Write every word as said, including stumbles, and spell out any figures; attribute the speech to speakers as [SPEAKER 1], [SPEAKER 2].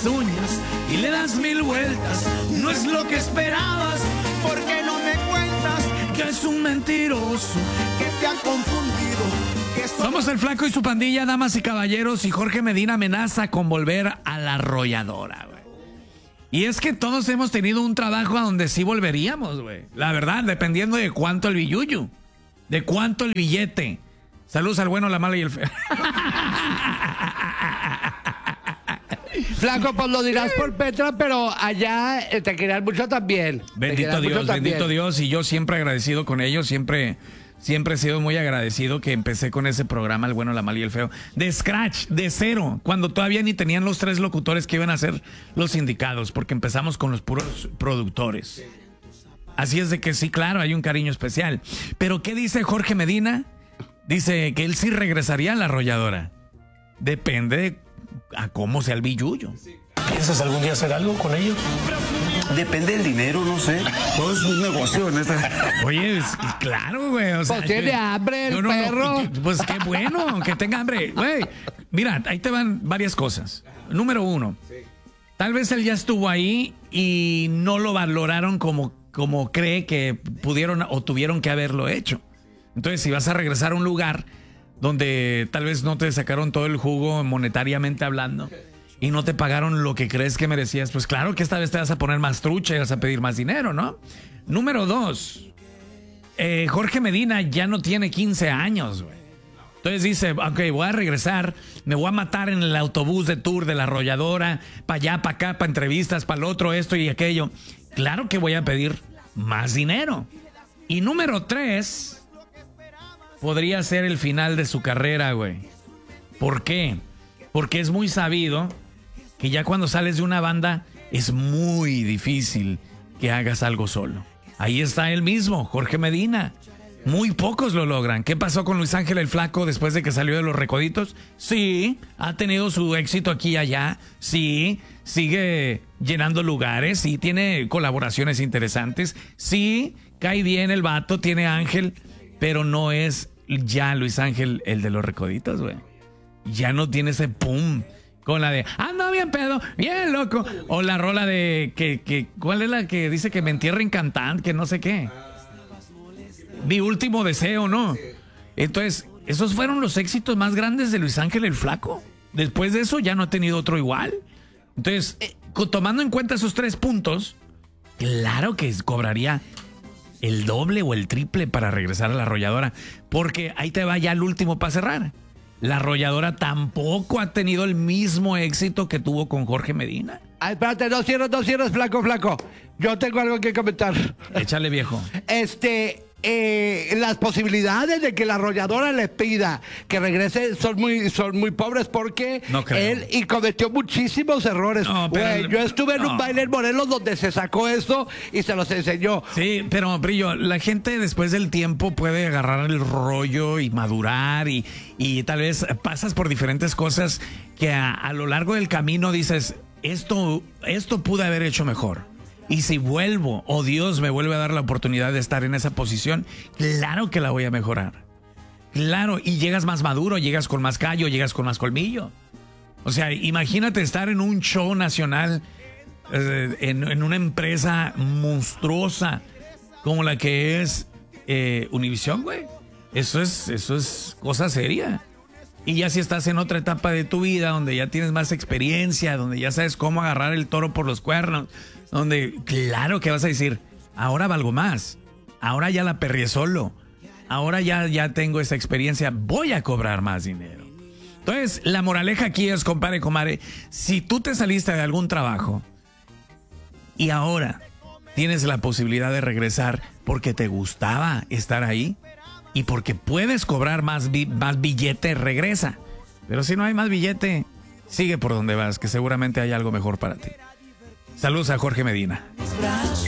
[SPEAKER 1] las uñas y le das mil vueltas. No es lo que esperabas, porque no me cuentas que es un mentiroso, que te han confundido. Que son... Somos el Flaco y su pandilla, damas y caballeros, y Jorge Medina amenaza con volver a la arrolladora, güey. Y es que todos hemos tenido un trabajo a donde sí volveríamos, güey. La verdad, dependiendo de cuánto el billuyo, de cuánto el billete. Saludos al bueno, la mala y el feo.
[SPEAKER 2] Flaco, pues lo dirás por Petra, pero allá te querían mucho también.
[SPEAKER 1] Bendito Dios, bendito también. Dios. Y yo siempre agradecido con ellos, siempre, siempre he sido muy agradecido que empecé con ese programa, el bueno, la mala y el feo. De scratch, de cero, cuando todavía ni tenían los tres locutores que iban a ser los indicados, porque empezamos con los puros productores. Así es de que sí, claro, hay un cariño especial. Pero ¿qué dice Jorge Medina? Dice que él sí regresaría a la arrolladora. Depende de a cómo sea el billuyo.
[SPEAKER 3] ¿Piensas algún día hacer algo con ellos?
[SPEAKER 4] Depende del dinero, no sé. Todo es un negocio en esta.
[SPEAKER 1] Oye, es, claro, güey. O sea,
[SPEAKER 2] pues tiene
[SPEAKER 1] que,
[SPEAKER 2] hambre el
[SPEAKER 1] no, no,
[SPEAKER 2] perro.
[SPEAKER 1] No, pues qué bueno que tenga hambre. Güey, mira, ahí te van varias cosas. Número uno, tal vez él ya estuvo ahí y no lo valoraron como, como cree que pudieron o tuvieron que haberlo hecho. Entonces, si vas a regresar a un lugar donde tal vez no te sacaron todo el jugo monetariamente hablando y no te pagaron lo que crees que merecías, pues claro que esta vez te vas a poner más trucha y vas a pedir más dinero, ¿no? Número dos, eh, Jorge Medina ya no tiene quince años, güey. Entonces dice, ok, voy a regresar, me voy a matar en el autobús de tour de la arrolladora, para allá, para acá, para entrevistas, para el otro, esto y aquello. Claro que voy a pedir más dinero. Y número tres... podría ser el final de su carrera, güey. ¿Por qué? Porque es muy sabido que ya cuando sales de una banda es muy difícil que hagas algo solo. Ahí está él mismo, Jorge Medina. Muy pocos lo logran. ¿Qué pasó con Luis Ángel el Flaco después de que salió de Los Recoditos? Sí, ha tenido su éxito aquí y allá. Sí, sigue llenando lugares. Sí, tiene colaboraciones interesantes. Sí, cae bien el vato, tiene ángel, pero no es ya Luis Ángel, el de Los Recoditos, güey. Ya no tiene ese pum con la de ando bien pedo, bien loco. O la rola de que, que ¿cuál es la que dice que me entierren cantando? Que no sé qué. Mi último deseo, ¿no? Entonces, esos fueron los éxitos más grandes de Luis Ángel el Flaco. Después de eso ya no ha tenido otro igual. Entonces, eh, tomando en cuenta esos tres puntos, claro que cobraría el doble o el triple para regresar a la arrolladora. Porque ahí te va ya el último para cerrar. La arrolladora tampoco ha tenido el mismo éxito que tuvo con Jorge Medina.
[SPEAKER 2] Ay, espérate, no cierres, no cierres, Flaco, Flaco. Yo tengo algo que comentar.
[SPEAKER 1] Échale, viejo.
[SPEAKER 2] Este... Eh, las posibilidades de que la arrolladora le pida que regrese son muy, son muy pobres porque
[SPEAKER 1] no
[SPEAKER 2] él y cometió muchísimos errores.
[SPEAKER 1] No,
[SPEAKER 2] Güey, yo estuve en
[SPEAKER 1] no.
[SPEAKER 2] un baile en Morelos donde se sacó esto y se los enseñó.
[SPEAKER 1] Sí, pero Brillo, la gente después del tiempo puede agarrar el rollo y madurar y, y tal vez pasas por diferentes cosas que a, a lo largo del camino dices, esto, esto pude haber hecho mejor. Y si vuelvo, o Dios me vuelve a dar la oportunidad de estar en esa posición, claro que la voy a mejorar. Claro, y llegas más maduro, llegas con más callo, llegas con más colmillo. O sea, imagínate estar en un show nacional, eh, en, en una empresa monstruosa como la que es eh, Univisión, güey. Eso es, eso es cosa seria. Y ya si estás en otra etapa de tu vida, donde ya tienes más experiencia, donde ya sabes cómo agarrar el toro por los cuernos, donde claro que vas a decir, ahora valgo más, ahora ya la perrié solo, ahora ya, ya tengo esa experiencia, voy a cobrar más dinero. Entonces, la moraleja aquí es, compadre, comadre, si tú te saliste de algún trabajo y ahora tienes la posibilidad de regresar porque te gustaba estar ahí y porque puedes cobrar más, más billete, regresa. Pero si no hay más billete, sigue por donde vas, que seguramente hay algo mejor para ti. Saludos a Jorge Medina.